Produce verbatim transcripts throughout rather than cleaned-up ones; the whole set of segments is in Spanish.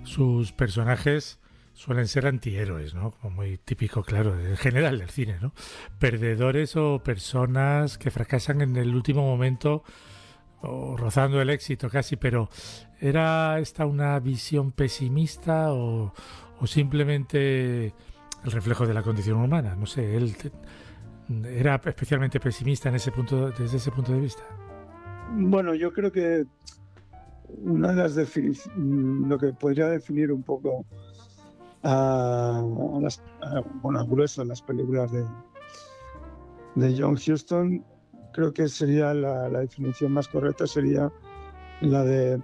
sus personajes suelen ser antihéroes, ¿no? Como muy típico, claro, en general del cine, ¿no? Perdedores o personas que fracasan en el último momento o rozando el éxito casi, pero ¿era esta una visión pesimista o, o simplemente el reflejo de la condición humana? No sé, él te- era especialmente pesimista en ese punto, desde ese punto de vista. Bueno, yo creo que una de las definiciones, lo que podría definir un poco a, a las, a, bueno, al grueso de las películas de, de John Huston, creo que sería la, la definición más correcta, sería la de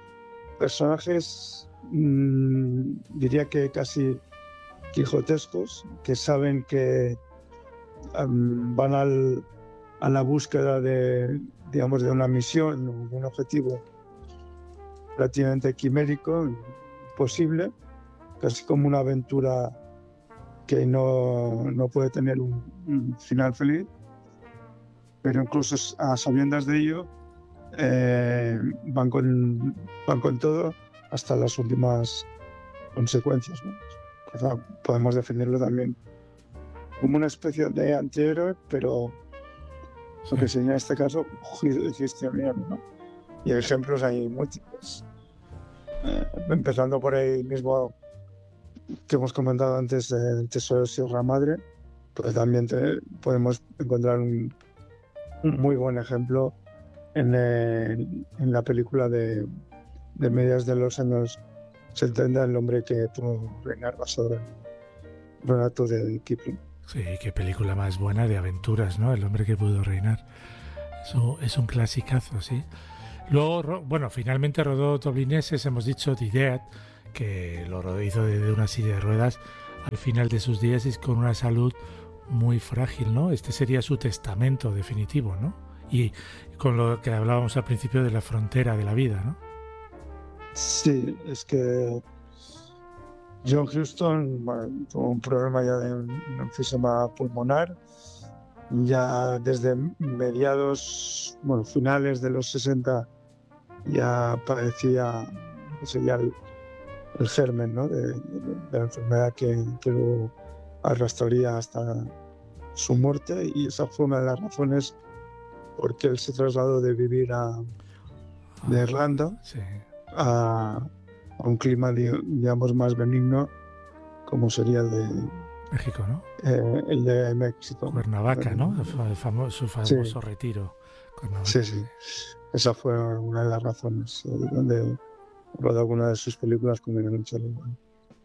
personajes, mmm, diría que casi quijotescos, que saben que um, van al, a la búsqueda de, digamos, de una misión o de un objetivo relativamente quimérico, imposible, casi como una aventura que no, no puede tener un, un final feliz, pero incluso a sabiendas de ello, eh, van, con, van con todo hasta las últimas consecuencias, ¿no? O sea, podemos definirlo también como una especie de antihéroe, pero Sí. lo que sería en este caso cristianismo, ¿no? Y ejemplos hay múltiples. Eh, empezando por ahí mismo que hemos comentado antes del Tesoro de Sierra Madre, pues también te, podemos encontrar un, un muy buen ejemplo en, el, en la película de, de mediados de los años setenta, El hombre que pudo reinar, basado en el relato de Kipling. Sí, qué película más buena de aventuras, ¿no? El hombre que pudo reinar. Eso es un clasicazo, sí. Luego, ro- bueno, finalmente rodó Toblineses, hemos dicho, The Dead, que lo rodó, hizo de, de una silla de ruedas al final de sus días y con una salud muy frágil, ¿no? Este sería su testamento definitivo, ¿no? Y con lo que hablábamos al principio de la frontera de la vida, ¿no? Sí, es que John Huston, bueno, tuvo un problema ya de un un enfisema pulmonar. Ya desde mediados, bueno, finales de los sesenta ya padecía, que sería el, el germen, ¿no? de, de- de la enfermedad que, que lo arrastraría hasta su muerte, y esa fue una de las razones por qué él se trasladó de vivir a, de Ah, Irlanda sí, a, a un clima, di- digamos, más benigno, como sería el de, México, ¿no? eh, el de México, ¿no? Cuernavaca, ¿no? El El- fa- el famo- su sí, famoso retiro. sí, Cuernavaca, sí. sí. Esa fue una de las razones, eh, donde rodó alguna de sus películas con el Charlie Brown.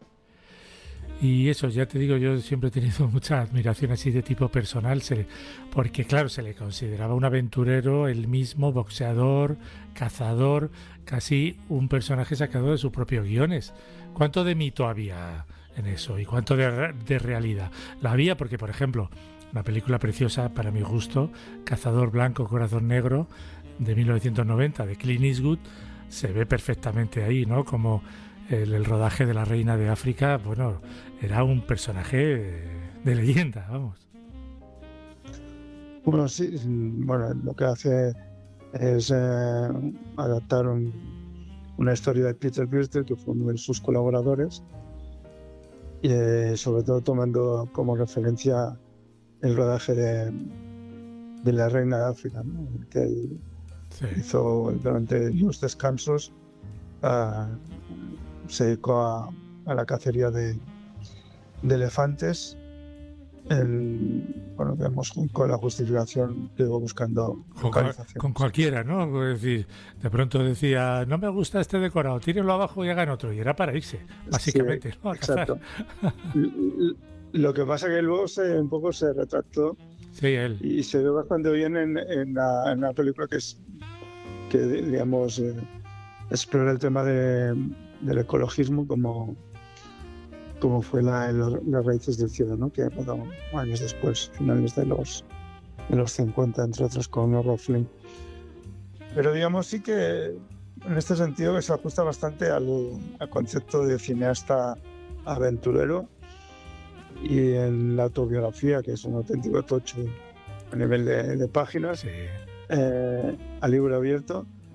Y eso, ya te digo, yo siempre he tenido mucha admiración así de tipo personal, se le- porque claro, se le consideraba un aventurero, el mismo, boxeador, cazador, casi un personaje sacado de sus propios guiones. ¿Cuánto de mito había en eso y cuánto de, re- de realidad? La había porque, por ejemplo, una película preciosa para mi gusto, Cazador Blanco, Corazón Negro, de mil novecientos noventa, de Clint Eastwood, se ve perfectamente ahí, ¿no? Como el, el rodaje de la Reina de África, bueno, era un personaje de leyenda, vamos. Bueno, sí, mm, bueno, lo que hace es eh, adaptar un- una historia de Peter Birster, que fue uno de sus colaboradores, y eh, sobre todo tomando como referencia el rodaje de, de La Reina de África, ¿no? Que él Sí. hizo durante los descansos. ah, Se dedicó a, a la cacería de, de elefantes. El, bueno, vemos con la justificación que iba buscando Con, cual- con localizaciones. cualquiera, ¿no? Es decir, de pronto decía, no me gusta este decorado, tírenlo abajo y hagan otro. Y era para irse, Sí, básicamente, ¿no? A cazar. exacto. L- l- Lo que pasa que luego se, un poco se retractó Sí, él. y se ve bastante bien en, en la, en la película, que es que, digamos, eh, explora el tema de, del ecologismo, como, como fue la, el- las raíces del cielo, ¿no? Que rodó años después, finales de los, de los cincuenta, entre otros, con Errol Flynn. Pero digamos sí que en este sentido que se ajusta bastante al, al concepto de cineasta aventurero, y en la autobiografía, que es un auténtico tocho a nivel de, de páginas, Sí. eh, a libro abierto,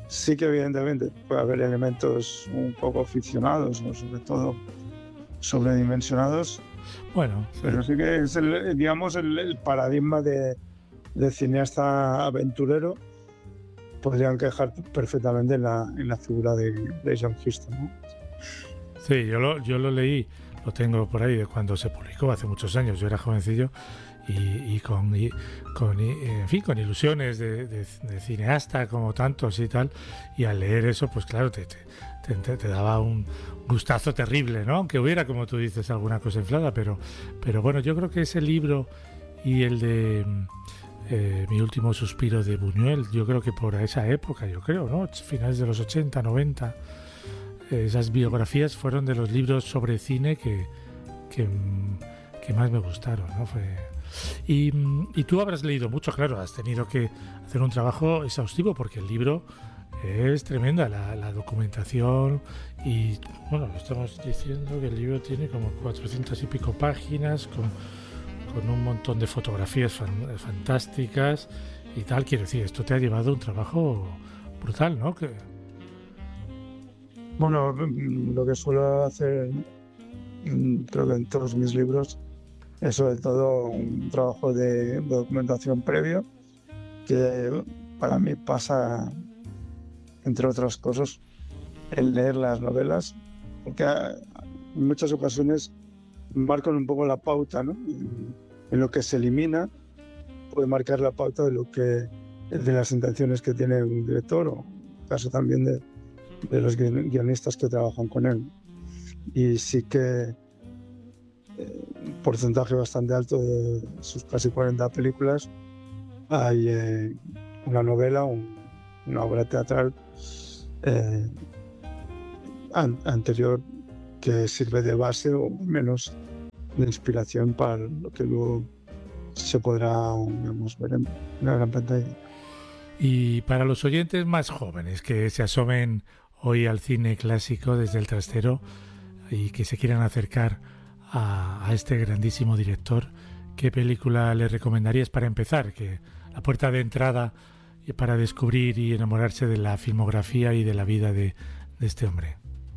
sí que evidentemente puede haber elementos un poco ficcionados, o sobre todo sobredimensionados, Bueno, pero sí que es el, digamos, el, el paradigma de, de cineasta aventurero. Podrían quejar perfectamente en la, en la figura de, de John Huston, ¿no? sí, yo lo, yo lo leí, lo tengo por ahí de cuando se publicó hace muchos años, yo era jovencillo y, y con, y, con y, en fin, con ilusiones de, de, de cineasta como tantos y tal, y al leer eso, pues claro, te, te, te, te daba un gustazo terrible, ¿no? Aunque hubiera, como tú dices, alguna cosa inflada, pero, pero bueno, yo creo que ese libro y el de eh, Mi último suspiro de Buñuel, yo creo que por esa época, yo creo, ¿no? Finales de los ochenta, noventa, esas biografías fueron de los libros sobre cine que, que, que más me gustaron, ¿no? Fue... Y, y tú habrás leído mucho, claro, has tenido que hacer un trabajo exhaustivo porque el libro es tremenda, la, la documentación y, bueno, estamos diciendo que el libro tiene como cuatrocientas y pico páginas con, con un montón de fotografías fan, fantásticas y tal. Quiero decir, esto te ha llevado un trabajo brutal, ¿no? Que... Bueno, lo que suelo hacer, creo que en todos mis libros, es sobre todo un trabajo de documentación previo, que para mí pasa, entre otras cosas, el leer las novelas, porque en muchas ocasiones marcan un poco la pauta, ¿no? En lo que se elimina puede marcar la pauta de lo que de las intenciones que tiene un director, o en caso también de de los guionistas que trabajan con él. Y sí que eh, un porcentaje bastante alto de sus casi cuarenta películas hay eh, una novela, un, una obra teatral eh, an, anterior que sirve de base o menos de inspiración para lo que luego se podrá, digamos, ver en la gran pantalla. Y para los oyentes más jóvenes que se asomen hoy al cine clásico desde el trastero y que se quieran acercar a, a este grandísimo director, ¿qué película le recomendarías para empezar? Que la puerta de entrada para descubrir y enamorarse de la filmografía y de la vida de, de este hombre.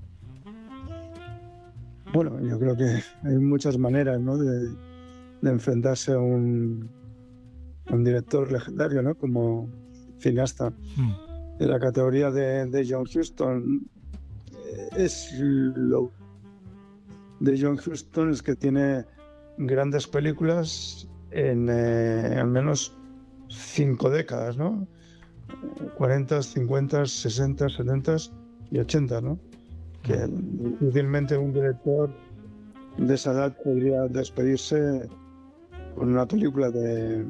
Bueno, yo creo que hay muchas maneras, ¿no?, de, de enfrentarse a un, a un director legendario, ¿no?, como cineasta. Mm. En la categoría de, de John Huston, es lo de John Huston es que tiene grandes películas en eh, al menos cinco décadas, ¿no? cuarenta, cincuenta, sesenta, setenta y ochenta, ¿no? Que difícilmente un director de esa edad podría despedirse con una película de,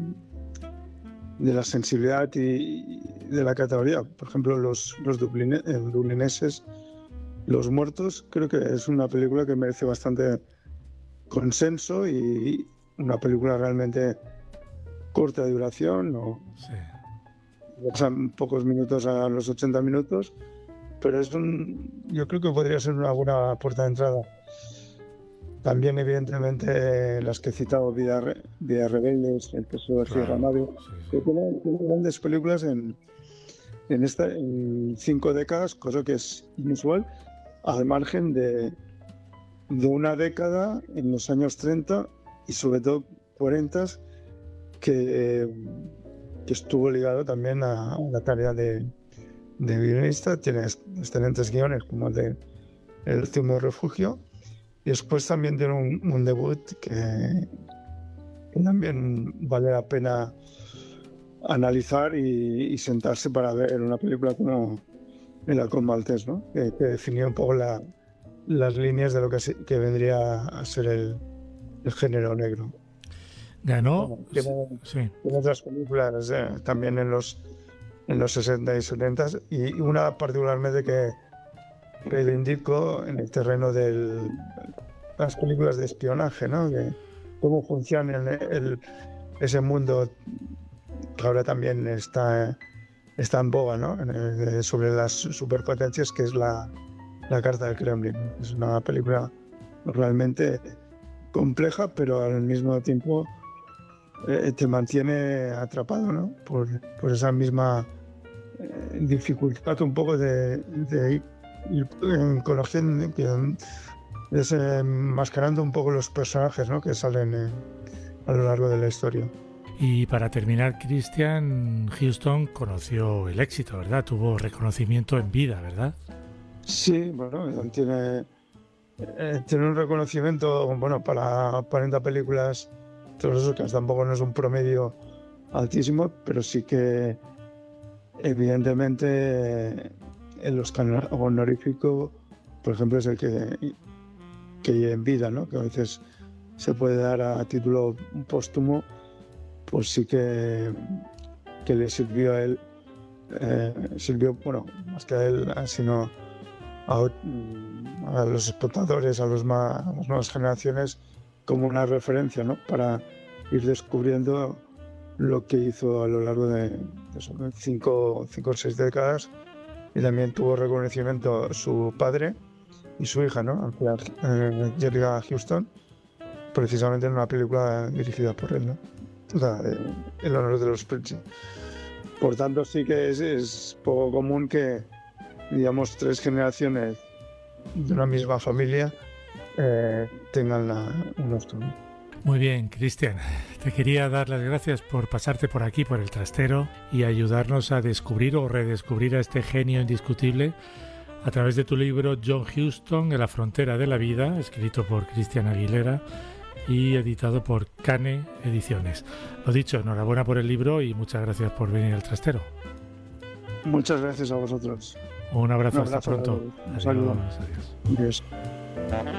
de la sensibilidad y de la categoría. Por ejemplo, los, los dubline, dublineses, Los Muertos, creo que es una película que merece bastante consenso y una película realmente corta de duración, ¿no? Sí. Pasan pocos minutos a los ochenta minutos, pero es un, yo creo que podría ser una buena puerta de entrada. También, evidentemente, las que he citado, Vidas Re, Vida Rebeldes, El Tesoro de Sierra Madre, que tienen grandes películas en, en, esta, en cinco décadas, cosa que es inusual, al margen de, de una década en los años treinta y sobre todo cuarenta, que, que estuvo ligado también a, a la tarea de, de guionista. Tiene excelentes guiones como el de El último refugio, y después también tiene un, un debut que, que también vale la pena analizar y, y sentarse para ver una película como El halcón maltés, ¿no? Que, que definió un poco la, las líneas de lo que, se, que vendría a ser el, el género negro. Ganó. Bueno, tiene, sí. tiene otras películas eh, también en los, en los sesenta y setenta, y una particularmente que reivindico en el terreno de las películas de espionaje, ¿no? Que cómo funciona el, el, ese mundo que ahora también está, está en boga, ¿no? El, sobre las superpotencias, que es la, la Carta del Kremlin. Es una película realmente compleja, pero al mismo tiempo eh, te mantiene atrapado, ¿no? Por, por esa misma eh, dificultad un poco de, de ir, ir eh, conociendo, que, desenmascarando un poco los personajes, ¿no?, que salen eh, a lo largo de la historia. Y para terminar, Christian Huston conoció el éxito, ¿verdad? Tuvo reconocimiento en vida, ¿verdad? Sí, bueno, tiene, eh, tiene un reconocimiento, bueno, para cuarenta películas, todos esos que tampoco no es un promedio altísimo, pero sí que evidentemente el Oscar honorífico, por ejemplo, es el que, que en vida, ¿no?, que a veces se puede dar a título póstumo, pues sí que, que le sirvió a él, eh, sirvió, bueno, más que a él, sino a, a los espectadores, a, los más, a las nuevas generaciones, como una referencia, ¿no?, para ir descubriendo lo que hizo a lo largo de, de cinco, cinco o seis décadas. Y también tuvo reconocimiento su padre y su hija, ¿no?, eh, Jerrica Huston, precisamente en una película dirigida por él, ¿no?, o sea, El honor de los Princes. Por tanto, sí que es, es poco común que, digamos, tres generaciones de una misma familia eh, tengan la, un Oscar. Muy bien, Christian. Te quería dar las gracias por pasarte por aquí, por el trastero, y ayudarnos a descubrir o redescubrir a este genio indiscutible a través de tu libro John Huston, En la frontera de la vida, escrito por Christian Aguilera y editado por Cane Ediciones. Lo dicho, enhorabuena por el libro y muchas gracias por venir al trastero. Muchas gracias a vosotros. Un abrazo, Un abrazo, hasta pronto. Un saludo. Adiós, adiós. Adiós.